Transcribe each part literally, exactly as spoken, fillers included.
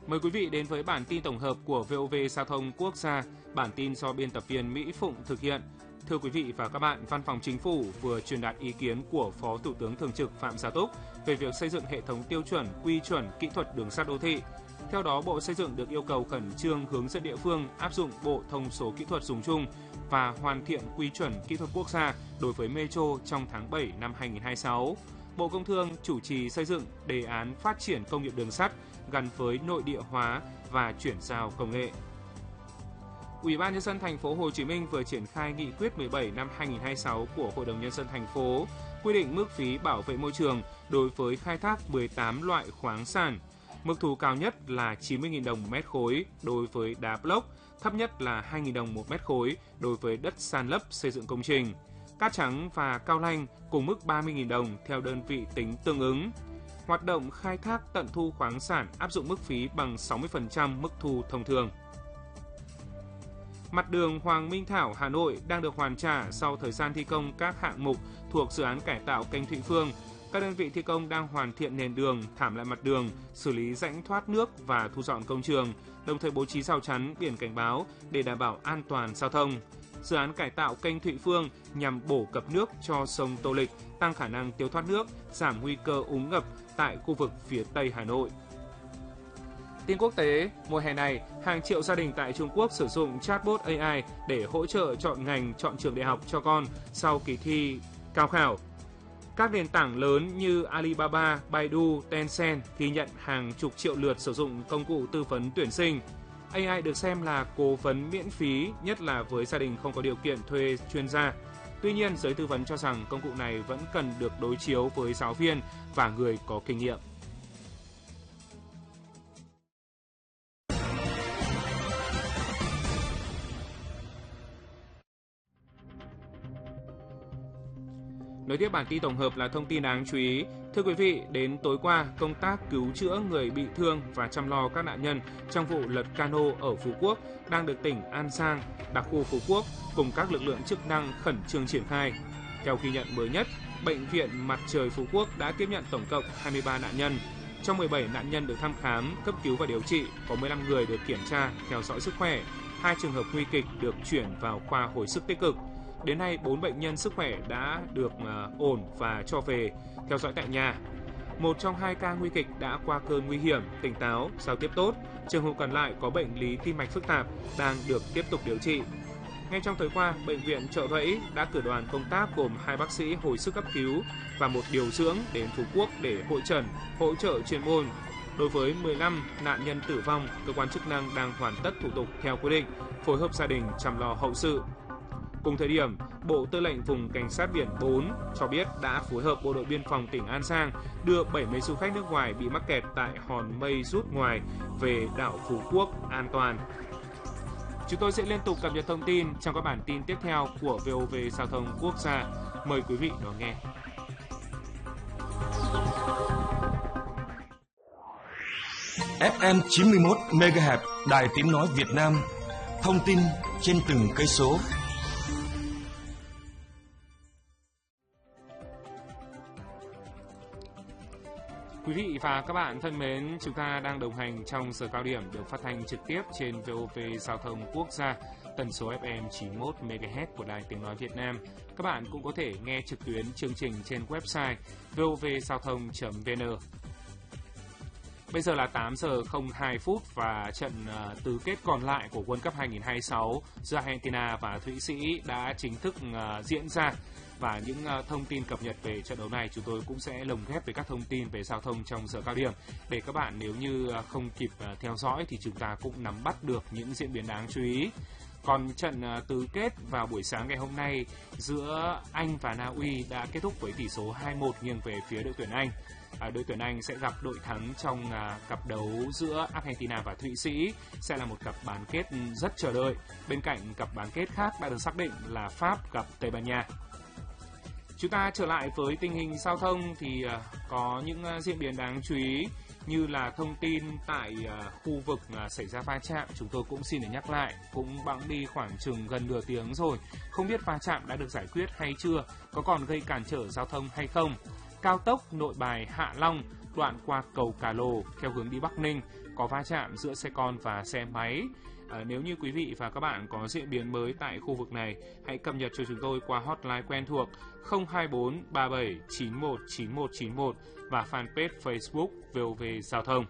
Mời quý vị đến với bản tin tổng hợp của vê o vê Giao thông Quốc gia. Bản tin do biên tập viên Mỹ Phụng thực hiện. Thưa quý vị và các bạn, Văn phòng Chính phủ vừa truyền đạt ý kiến của Phó Thủ tướng Thường trực Phạm Gia Túc về việc xây dựng hệ thống tiêu chuẩn, quy chuẩn kỹ thuật đường sắt đô thị. Theo đó, Bộ Xây dựng được yêu cầu khẩn trương hướng dẫn địa phương áp dụng Bộ Thông số Kỹ thuật dùng chung và hoàn thiện quy chuẩn kỹ thuật quốc gia đối với Metro trong tháng bảy năm hai nghìn không trăm hai mươi sáu. Bộ Công Thương chủ trì xây dựng đề án phát triển công nghiệp đường sắt gắn với nội địa hóa và chuyển giao công nghệ. Ủy ban Nhân dân thành phố Hồ Chí Minh vừa triển khai nghị quyết mười bảy năm hai nghìn không trăm hai mươi sáu của Hội đồng Nhân dân thành phố quy định mức phí bảo vệ môi trường đối với khai thác mười tám loại khoáng sản. Mức thu cao nhất là chín mươi nghìn đồng một mét khối đối với đá block, thấp nhất là hai nghìn đồng một mét khối đối với đất san lấp xây dựng công trình. Cát trắng và cao lanh cùng mức ba mươi nghìn đồng theo đơn vị tính tương ứng. Hoạt động khai thác tận thu khoáng sản áp dụng mức phí bằng sáu mươi phần trăm mức thu thông thường. Mặt đường Hoàng Minh Thảo, Hà Nội đang được hoàn trả sau thời gian thi công các hạng mục thuộc dự án cải tạo kênh Thụy Phương. Các đơn vị thi công đang hoàn thiện nền đường, thảm lại mặt đường, xử lý rãnh thoát nước và thu dọn công trường, đồng thời bố trí rào chắn, biển cảnh báo để đảm bảo an toàn giao thông. Dự án cải tạo kênh Thụy Phương nhằm bổ cập nước cho sông Tô Lịch, tăng khả năng tiêu thoát nước, giảm nguy cơ úng ngập tại khu vực phía Tây Hà Nội. Tin quốc tế, mùa hè này, hàng triệu gia đình tại Trung Quốc sử dụng chatbot a i để hỗ trợ chọn ngành, chọn trường đại học cho con sau kỳ thi cao khảo. Các nền tảng lớn như Alibaba, Baidu, Tencent ghi nhận hàng chục triệu lượt sử dụng công cụ tư vấn tuyển sinh. a i được xem là cố vấn miễn phí, nhất là với gia đình không có điều kiện thuê chuyên gia. Tuy nhiên, giới tư vấn cho rằng công cụ này vẫn cần được đối chiếu với giáo viên và người có kinh nghiệm. Nối tiếp bản tin tổng hợp là thông tin đáng chú ý. Thưa quý vị, đến tối qua, công tác cứu chữa người bị thương và chăm lo các nạn nhân trong vụ lật cano ở Phú Quốc đang được tỉnh An Giang, đặc khu Phú Quốc cùng các lực lượng chức năng khẩn trương triển khai. Theo ghi nhận mới nhất, Bệnh viện Mặt trời Phú Quốc đã tiếp nhận tổng cộng hai mươi ba nạn nhân. Trong mười bảy nạn nhân được thăm khám, cấp cứu và điều trị, có mười lăm người được kiểm tra, theo dõi sức khỏe. Hai trường hợp nguy kịch được chuyển vào khoa hồi sức tích cực. Đến nay, bốn bệnh nhân sức khỏe đã được uh, ổn và cho về theo dõi tại nhà. Một trong hai ca nguy kịch đã qua cơn nguy hiểm, tỉnh táo, giao tiếp tốt. Trường hợp còn lại có bệnh lý tim mạch phức tạp, đang được tiếp tục điều trị. Ngay trong tối qua, Bệnh viện Chợ Rẫy đã cử đoàn công tác gồm hai bác sĩ hồi sức cấp cứu và một điều dưỡng đến Phú Quốc để hội chẩn, hỗ trợ chuyên môn. Đối với mười lăm nạn nhân tử vong, cơ quan chức năng đang hoàn tất thủ tục theo quy định, phối hợp gia đình chăm lo hậu sự. Cùng thời điểm, Bộ Tư lệnh Vùng Cảnh sát Biển bốn cho biết đã phối hợp Bộ đội Biên phòng tỉnh An Giang đưa bảy mươi du khách nước ngoài bị mắc kẹt tại hòn mây rút ngoài về đảo Phú Quốc an toàn. Chúng tôi sẽ liên tục cập nhật thông tin trong các bản tin tiếp theo của vê o vê Giao thông Quốc gia. Mời quý vị đón nghe. ép em chín mươi mốt mê ga héc Đài Tiếng nói Việt Nam. Thông tin trên từng cây số. Quý vị và các bạn thân mến, chúng ta đang đồng hành trong giờ cao điểm được phát thanh trực tiếp trên vê o vê Giao thông Quốc gia, tần số ép em chín mươi mốt mê ga héc của Đài Tiếng nói Việt Nam. Các bạn cũng có thể nghe trực tuyến chương trình trên website vê o vê giao thông chấm vê en. Bây giờ là tám giờ không hai phút và trận uh, tứ kết còn lại của World Cup hai nghìn không trăm hai mươi sáu giữa Argentina và Thụy Sĩ đã chính thức uh, diễn ra. Và những uh, thông tin cập nhật về trận đấu này chúng tôi cũng sẽ lồng ghép với các thông tin về giao thông trong giờ cao điểm để các bạn nếu như uh, không kịp uh, theo dõi thì chúng ta cũng nắm bắt được những diễn biến đáng chú ý. Còn trận uh, tứ kết vào buổi sáng ngày hôm nay giữa Anh và Na Uy đã kết thúc với tỷ số hai một nghiêng về phía đội tuyển Anh. À, đội tuyển Anh sẽ gặp đội thắng trong à, cặp đấu giữa Argentina và Thụy Sĩ, sẽ là một cặp bán kết rất chờ đợi. Bên cạnh cặp bán kết khác đã được xác định là Pháp gặp Tây Ban Nha. Chúng ta trở lại với tình hình giao thông thì à, có những à, diễn biến đáng chú ý như là thông tin tại à, khu vực à, xảy ra va chạm. Chúng tôi cũng xin để nhắc lại, cũng bẵng đi khoảng chừng gần nửa tiếng rồi. Không biết va chạm đã được giải quyết hay chưa, có còn gây cản trở giao thông hay không. Cao tốc Nội Bài Hạ Long đoạn qua cầu Cà Lồ theo hướng đi Bắc Ninh có va chạm giữa xe con và xe máy. À, nếu như quý vị và các bạn có diễn biến mới tại khu vực này, hãy cập nhật cho chúng tôi qua hotline quen thuộc không hai bốn ba bảy chín một chín một chín một và fanpage Facebook vê o vê Giao thông.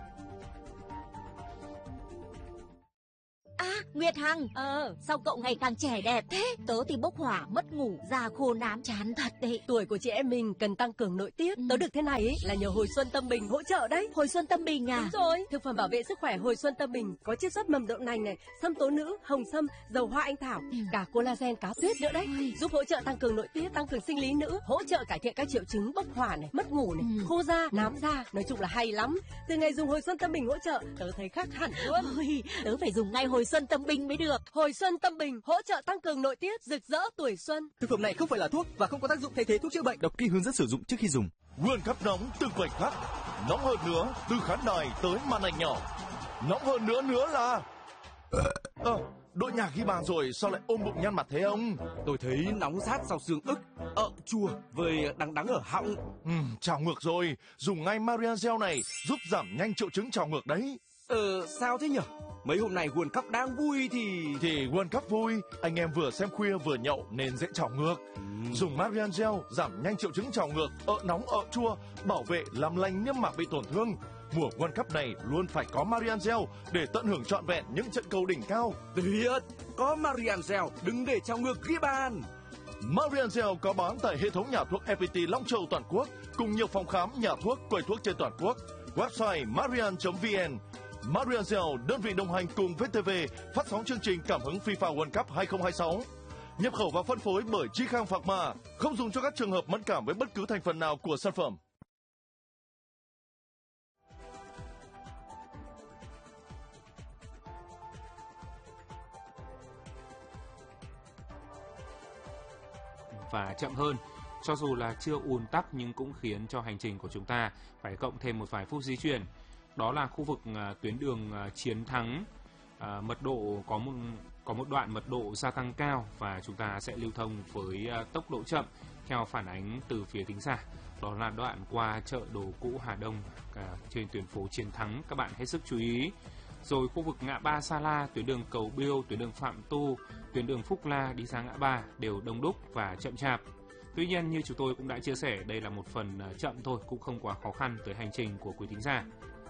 À, Nguyệt Hằng, ờ, sao cậu ngày càng trẻ đẹp thế? Tớ thì bốc hỏa, mất ngủ, da khô nám, chán thật đấy. Tuổi của chị em mình cần tăng cường nội tiết. Ừ. Tớ được thế này ấy, là nhờ Hồi Xuân Tâm Bình hỗ trợ đấy. Hồi Xuân Tâm Bình à? Đúng rồi. Thực phẩm bảo vệ sức khỏe Hồi Xuân Tâm Bình có chiết xuất mầm đậu nành này, sâm tố nữ, hồng sâm, dầu hoa anh thảo, ừ. cả collagen cá tuyết nữa đấy, ừ. giúp hỗ trợ tăng cường nội tiết, tăng cường sinh lý nữ, hỗ trợ cải thiện các triệu chứng bốc hỏa này, mất ngủ này, ừ. khô da, nám da, nói chung là hay lắm. Từ ngày dùng Hồi Xuân Tâm Bình hỗ trợ, tớ thấy khác hẳn luôn. Ôi, tớ phải dùng ngay Hồi Xuân Tâm Bình mới được. Hồi Xuân Tâm Bình hỗ trợ tăng cường nội tiết, rực rỡ tuổi xuân. Thực phẩm này không phải là thuốc và không có tác dụng thay thế thuốc chữa bệnh. Đọc kỹ hướng dẫn sử dụng trước khi dùng. World Cup nóng từng khoảnh khắc, nóng hơn nữa từ khán đài tới màn ảnh nhỏ. Nóng hơn nữa nữa là ờ, à, đội nhạc ghi bàn rồi sao lại ôm bụng nhăn mặt thế ông? Tôi thấy nóng rát sau xương ức, ợ chua, với đắng đắng ở họng. Ừ, trào ngược rồi, dùng ngay Marian Gel này giúp giảm nhanh triệu chứng trào ngược đấy. Ờ, sao thế nhở? Mấy hôm nay World Cup đang vui thì... Thì World Cup vui, anh em vừa xem khuya vừa nhậu nên dễ trào ngược. Ừ. Dùng Marian Gel giảm nhanh triệu chứng trào ngược, ợ nóng ợ chua, bảo vệ làm lành niêm mạc bị tổn thương. Mùa World Cup này luôn phải có Marian Gel để tận hưởng trọn vẹn những trận cầu đỉnh cao. Tuyệt, có Marian Gel đừng để trào ngược ghi bàn. Marian Gel có bán tại hệ thống nhà thuốc ép pê tê Long Châu toàn quốc cùng nhiều phòng khám, nhà thuốc, quầy thuốc trên toàn quốc. Website marian chấm vn. Marian Gel, đơn vị đồng hành cùng vê tê vê phát sóng chương trình cảm hứng FIFA World Cup hai không hai sáu. Nhập khẩu và phân phối bởi Chi Khang Pharma, không dùng cho các trường hợp mẫn cảm với bất cứ thành phần nào của sản phẩm. Và chậm hơn, cho dù là chưa ùn tắc nhưng cũng khiến cho hành trình của chúng ta phải cộng thêm một vài phút di chuyển. Đó là khu vực uh, tuyến đường uh, Chiến Thắng, uh, mật độ có một có một đoạn mật độ gia tăng cao và chúng ta sẽ lưu thông với uh, tốc độ chậm theo phản ánh từ phía thính giả. Đó là đoạn qua chợ đồ cũ Hà Đông uh, trên tuyến phố Chiến Thắng, các bạn hết sức chú ý. Rồi khu vực ngã ba Sa La, tuyến đường Cầu Biêu, tuyến đường Phạm Tu, tuyến đường Phúc La đi ra ngã ba đều đông đúc và chậm chạp. Tuy nhiên như chúng tôi cũng đã chia sẻ, đây là một phần chậm thôi, cũng không quá khó khăn tới hành trình của quý thính giả.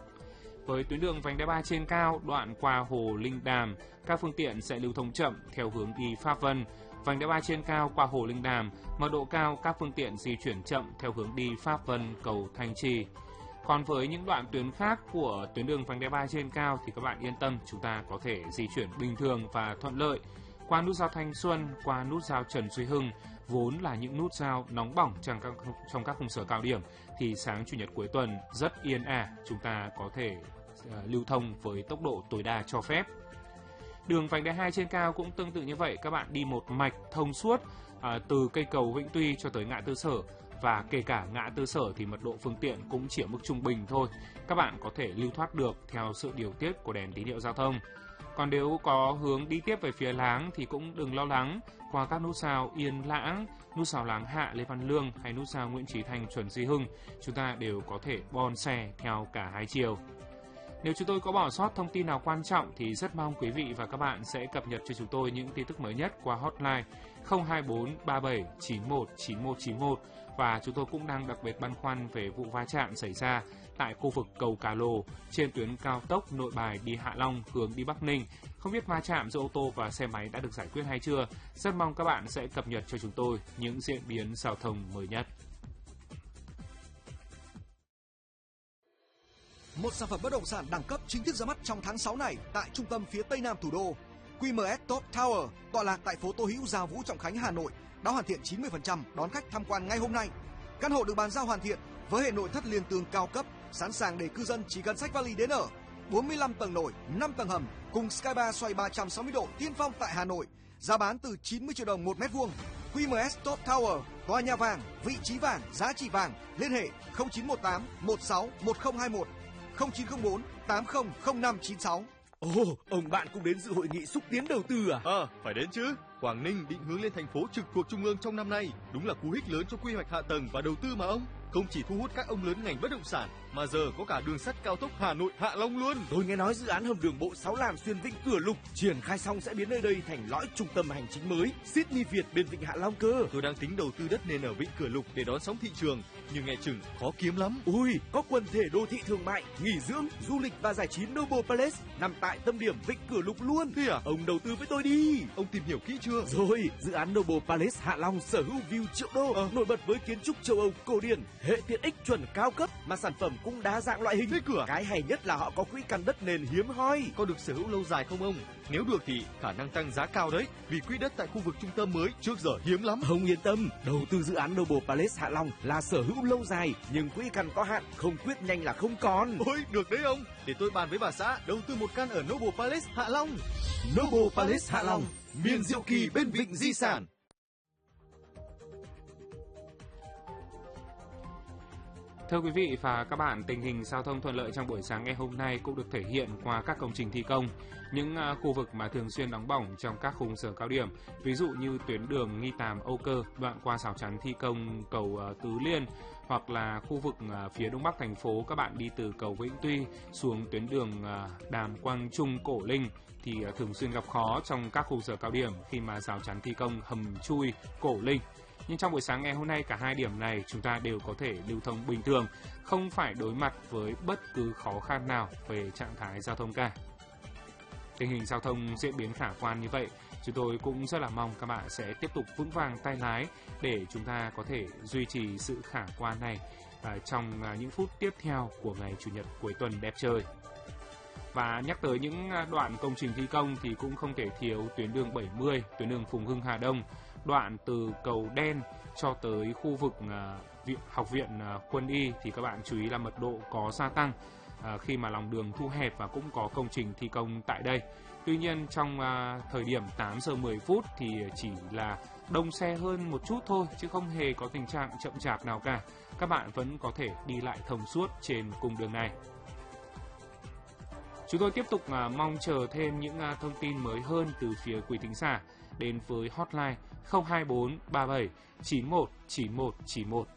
Với tuyến đường vành đai ba trên cao, đoạn qua Hồ Linh Đàm, các phương tiện sẽ lưu thông chậm theo hướng đi Pháp Vân. Vành đai ba trên cao qua Hồ Linh Đàm, mật độ cao, các phương tiện di chuyển chậm theo hướng đi Pháp Vân, cầu Thanh Trì. Còn với những đoạn tuyến khác của tuyến đường vành đai ba trên cao thì các bạn yên tâm, chúng ta có thể di chuyển bình thường và thuận lợi. Qua nút giao Thanh Xuân, qua nút giao Trần Duy Hưng, vốn là những nút giao nóng bỏng trong các, trong các khung giờ cao điểm, thì sáng Chủ nhật cuối tuần rất yên ả, chúng ta có thể uh, lưu thông với tốc độ tối đa cho phép. Đường vành đai hai trên cao cũng tương tự như vậy, các bạn đi một mạch thông suốt uh, từ cây cầu Vĩnh Tuy cho tới ngã tư Sở. Và kể cả ngã tư Sở thì mật độ phương tiện cũng chỉ ở mức trung bình thôi. Các bạn có thể lưu thoát được theo sự điều tiết của đèn tín hiệu giao thông. Còn nếu có hướng đi tiếp về phía Láng thì cũng đừng lo lắng. Qua các nút giao Yên Lãng, nút giao Láng Hạ Lê Văn Lương hay nút giao Nguyễn Chí Thành Chuẩn Duy Hưng, chúng ta đều có thể bon xe theo cả hai chiều. Nếu chúng tôi có bỏ sót thông tin nào quan trọng thì rất mong quý vị và các bạn sẽ cập nhật cho chúng tôi những tin tức mới nhất qua hotline không hai bốn ba bảy chín một chín một chín một. Và chúng tôi cũng đang đặc biệt băn khoăn về vụ va chạm xảy ra tại khu vực cầu Cà Lồ trên tuyến cao tốc Nội Bài đi Hạ Long hướng đi Bắc Ninh. Không biết va chạm giữa ô tô và xe máy đã được giải quyết hay chưa? Rất mong các bạn sẽ cập nhật cho chúng tôi những diễn biến giao thông mới nhất. Một sản phẩm bất động sản đẳng cấp chính thức ra mắt trong tháng sáu này tại trung tâm phía Tây Nam thủ đô. quy em ét Top Tower tọa lạc tại phố Tô Hữu, Gia Vũ, Trọng Khánh, Hà Nội đã hoàn thiện chín mươi phần trăm, đón khách tham quan ngay hôm nay. Căn hộ được bàn giao hoàn thiện với hệ nội thất liền tường cao cấp, sẵn sàng để cư dân chỉ cần xách vali đến ở. bốn mươi lăm tầng nổi, năm tầng hầm cùng Sky Bar xoay ba trăm sáu mươi độ tiên phong tại Hà Nội. Giá bán từ chín mươi triệu đồng một mét vuông. quy em ét Top Tower, tòa nhà vàng, vị trí vàng, giá trị vàng. Liên hệ không chín một tám một sáu một không hai một, không chín không bốn tám không không năm chín sáu. Ồ, ông bạn cũng đến dự hội nghị xúc tiến đầu tư à? Ờ, à, phải đến chứ. Quảng Ninh định hướng lên thành phố trực thuộc trung ương trong năm nay, đúng là cú hích lớn cho quy hoạch hạ tầng và đầu tư mà ông. Không chỉ thu hút các ông lớn ngành bất động sản mà mà giờ có cả đường sắt cao tốc Hà Nội Hạ Long luôn. Tôi nghe nói dự án hầm đường bộ sáu làn xuyên Vịnh Cửa Lục triển khai xong sẽ biến nơi đây thành lõi trung tâm hành chính mới Sydney Việt bên Vịnh Hạ Long cơ. Tôi đang tính đầu tư đất nền ở Vịnh Cửa Lục để đón sóng thị trường, nhưng nghe chừng khó kiếm lắm. Ui, có quần thể đô thị thương mại, nghỉ dưỡng, du lịch và giải trí Noble Palace nằm tại tâm điểm Vịnh Cửa Lục luôn. Thế à? Ông đầu tư với tôi đi. Ông tìm hiểu kỹ chưa? Rồi, dự án Noble Palace Hạ Long sở hữu view triệu đô, ờ. nổi bật với kiến trúc châu Âu cổ điển, hệ tiện ích chuẩn cao cấp mà sản phẩm cũng đa dạng loại hình. Thế cửa. Cái hay nhất là họ có quỹ căn đất nền hiếm hoi. Có được sở hữu lâu dài không ông? Nếu được thì khả năng tăng giá cao đấy, vì quỹ đất tại khu vực trung tâm mới trước giờ hiếm lắm. Ông yên tâm, đầu tư dự án Noble Palace Hạ Long là sở hữu lâu dài, nhưng quỹ căn có hạn, không quyết nhanh là không còn. Ôi, được đấy ông. Để tôi bàn với bà xã đầu tư một căn ở Noble Palace Hạ Long. Noble Palace Hạ Long, miền diệu kỳ bên vịnh di sản. Thưa quý vị và các bạn, tình hình giao thông thuận lợi trong buổi sáng ngày hôm nay cũng được thể hiện qua các công trình thi công. Những uh, khu vực mà thường xuyên nóng bỏng trong các khung giờ cao điểm, ví dụ như tuyến đường Nghi Tàm - Âu Cơ, đoạn qua rào chắn thi công cầu uh, Tứ Liên, hoặc là khu vực uh, phía đông bắc thành phố, các bạn đi từ cầu Vĩnh Tuy xuống tuyến đường uh, Đàm Quang Trung - Cổ Linh thì uh, thường xuyên gặp khó trong các khung giờ cao điểm khi mà rào chắn thi công hầm chui Cổ Linh. Nhưng trong buổi sáng ngày hôm nay, cả hai điểm này chúng ta đều có thể lưu thông bình thường, không phải đối mặt với bất cứ khó khăn nào về trạng thái giao thông cả. Tình hình giao thông diễn biến khả quan như vậy, chúng tôi cũng rất là mong các bạn sẽ tiếp tục vững vàng tay lái để chúng ta có thể duy trì sự khả quan này trong những phút tiếp theo của ngày Chủ nhật cuối tuần đẹp trời. Và nhắc tới những đoạn công trình thi công thì cũng không thể thiếu tuyến đường bảy mươi, tuyến đường Phùng Hưng - Hà Đông, đoạn từ cầu Đen cho tới khu vực uh, viện, học viện uh, Quân y thì các bạn chú ý là mật độ có gia tăng uh, khi mà lòng đường thu hẹp và cũng có công trình thi công tại đây. Tuy nhiên trong uh, thời điểm tám giờ mười phút thì chỉ là đông xe hơn một chút thôi, chứ không hề có tình trạng chậm chạp nào cả. Các bạn vẫn có thể đi lại thông suốt trên cung đường này. Chúng tôi tiếp tục uh, mong chờ thêm những uh, thông tin mới hơn từ phía quý thính giả đến với hotline không hai bốn ba bảy chín một chín một chín một.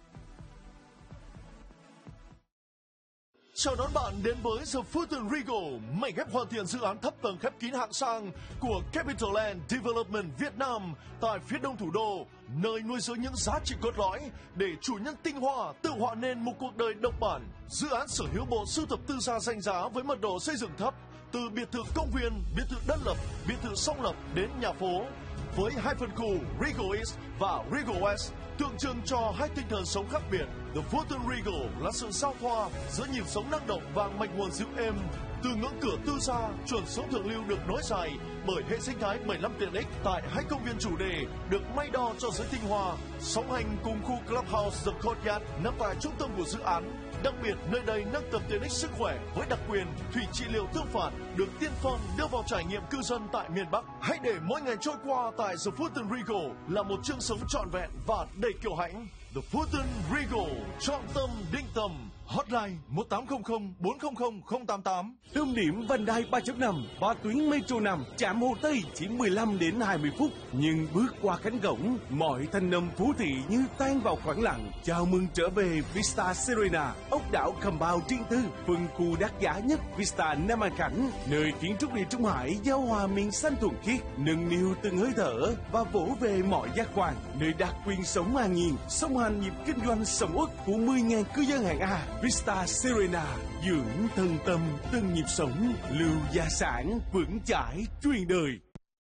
Chào đón bạn đến với The Fulton Regal, mảnh ghép hoàn thiện dự án thấp tầng khép kín hạng sang của Capital Land Development Việt Nam tại phía đông thủ đô, nơi nuôi dưỡng những giá trị cốt lõi để chủ nhân tinh hoa tự họa nên một cuộc đời độc bản. Dự án sở hữu bộ sưu tập tư gia danh giá với mật độ xây dựng thấp, từ biệt thự công viên, biệt thự đơn lập, biệt thự song lập đến nhà phố, với hai phân khu Regal East và Regal West, tượng trưng cho hai tinh thần sống khác biệt. The Fulton Regal là sự giao thoa giữa nhịp sống năng động và mạch nguồn dịu êm. Từ ngưỡng cửa tư gia, chuẩn sống thượng lưu được nối dài bởi hệ sinh thái mười lăm tiện ích tại hai công viên chủ đề được may đo cho giới tinh hoa, song hành cùng khu Clubhouse The Courtyard nằm tại trung tâm của dự án. Đặc biệt, nơi đây nâng tầm tiện ích sức khỏe với đặc quyền thủy trị liệu tương phản được tiên phong đưa vào trải nghiệm cư dân tại miền Bắc. Hãy để mỗi ngày trôi qua tại The Fulton Regal là một chương sống trọn vẹn và đầy kiêu hãnh. The Fulton Regal, trọng tâm định tầm. Hotline một tám không không bốn không không không tám tám. Tâm điểm vành đai ba chấm năm và tuyến metro năm trạm Hồ Tây chỉ mười lăm đến hai mươi phút, nhưng bước qua cánh cổng, mọi thanh âm phố thị như tan vào khoảng lặng. Chào mừng trở về Vista Serena, ốc đảo Compound riêng tư, phân khu đắt giá nhất Vista Nam An Khánh, nơi kiến trúc địa Trung Hải giao hòa miền xanh thuần khiết, nâng niu từng hơi thở và vỗ về mọi giác quan, nơi đặc quyền sống an nhiên, song hành nhịp kinh doanh sầm uất của mười nghìn cư dân hạng A. Vista Serena, dưỡng thân tâm từng nhịp sống, lưu gia sản vững chãi truyền đời.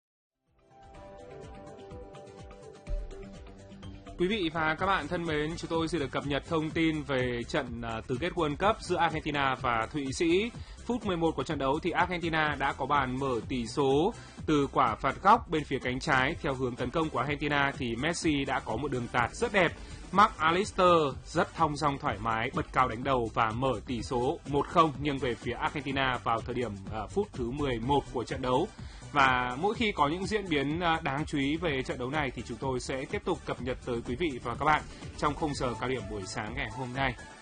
Quý vị và các bạn thân mến, chúng tôi xin được cập nhật thông tin về trận uh, tứ kết World Cup giữa Argentina và Thụy Sĩ. Phút mười một của trận đấu thì Argentina đã có bàn mở tỷ số từ quả phạt góc bên phía cánh trái. Theo hướng tấn công của Argentina thì Messi đã có một đường tạt rất đẹp. Mark Allister rất thong dong thoải mái bật cao đánh đầu và mở tỷ số một không nghiêng về phía Argentina vào thời điểm uh, phút thứ mười một của trận đấu. Và mỗi khi có những diễn biến uh, đáng chú ý về trận đấu này thì chúng tôi sẽ tiếp tục cập nhật tới quý vị và các bạn trong khung giờ cao điểm buổi sáng ngày hôm nay.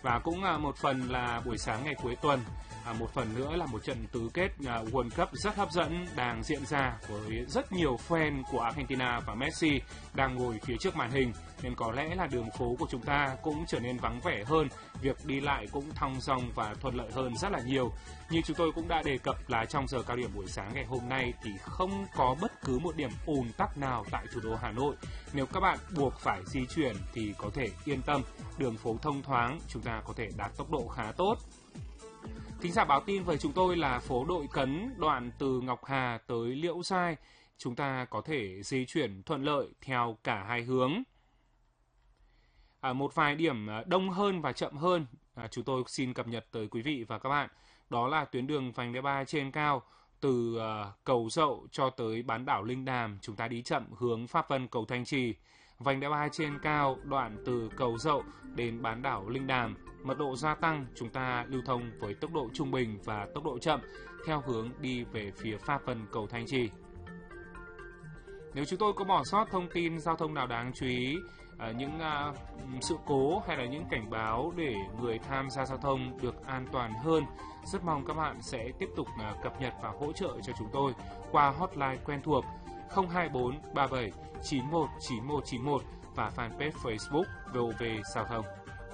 Và cũng à, một phần là buổi sáng ngày cuối tuần, à, một phần nữa là một trận tứ kết à, World Cup rất hấp dẫn đang diễn ra với rất nhiều fan của Argentina và Messi đang ngồi phía trước màn hình, nên có lẽ là đường phố của chúng ta cũng trở nên vắng vẻ hơn, việc đi lại cũng thong dong và thuận lợi hơn rất là nhiều. Như chúng tôi cũng đã đề cập là trong giờ cao điểm buổi sáng ngày hôm nay thì không có bất cứ một điểm ùn tắc nào tại thủ đô Hà Nội. Nếu các bạn buộc phải di chuyển thì có thể yên tâm, đường phố thông thoáng, chúng ta có thể đạt tốc độ khá tốt. Thính giả báo tin với chúng tôi là phố Đội Cấn, đoạn từ Ngọc Hà tới Liễu Giai, chúng ta có thể di chuyển thuận lợi theo cả hai hướng. À, một vài điểm đông hơn và chậm hơn, à, chúng tôi xin cập nhật tới quý vị và các bạn. Đó là tuyến đường vành đai ba trên cao từ uh, cầu Dậu cho tới bán đảo Linh Đàm, chúng ta đi chậm hướng Pháp Vân cầu Thanh Trì. Vành đai ba trên cao đoạn từ cầu Dậu đến bán đảo Linh Đàm, mật độ gia tăng, chúng ta lưu thông với tốc độ trung bình và tốc độ chậm theo hướng đi về phía Pháp Vân cầu Thanh Trì. Nếu chúng tôi có bỏ sót thông tin giao thông nào đáng chú ý, uh, những uh, sự cố hay là những cảnh báo để người tham gia giao thông được an toàn hơn, rất mong các bạn sẽ tiếp tục uh, cập nhật và hỗ trợ cho chúng tôi qua hotline quen thuộc không hai bốn ba bảy chín một chín một chín một và fanpage Facebook vê o vê Giao thông.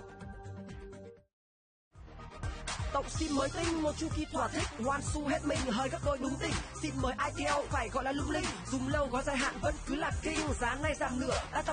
Tổng sim mới tinh, một chu kỳ thỏa thích, hoàn su hết mình, hơi gấp đôi đúng tình. Sim mới i tê lờ phải gọi là lung linh, dùng lâu có dài hạn vẫn cứ là king, giá này giảm nửa, đã